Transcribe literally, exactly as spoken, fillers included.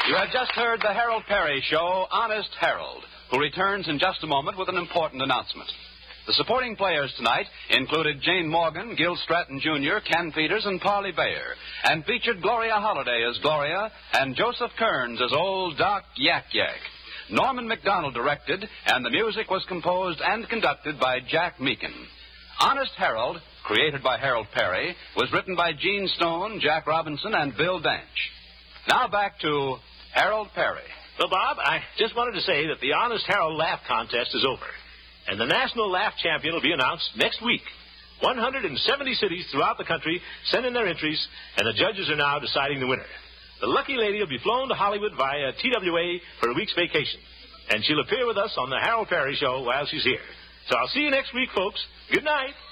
You have just heard the Harold Perry Show, Honest Harold, who returns in just a moment with an important announcement. The supporting players tonight included Jane Morgan, Gil Stratton Junior, Ken Peters, and Parley Bayer, and featured Gloria Holliday as Gloria and Joseph Kearns as Old Doc Yak Yak. Norman McDonald directed, and the music was composed and conducted by Jack Meakin. Honest Harold, created by Harold Perry, was written by Gene Stone, Jack Robinson, and Bill Danch. Now back to Harold Perry. Well, Bob, I just wanted to say that the Honest Harold Laugh Contest is over, and the National Laugh Champion will be announced next week. one hundred seventy cities throughout the country sent in their entries, and the judges are now deciding the winner. The lucky lady will be flown to Hollywood via T W A for a week's vacation, and she'll appear with us on the Harold Perry Show while she's here. So I'll see you next week, folks. Good night.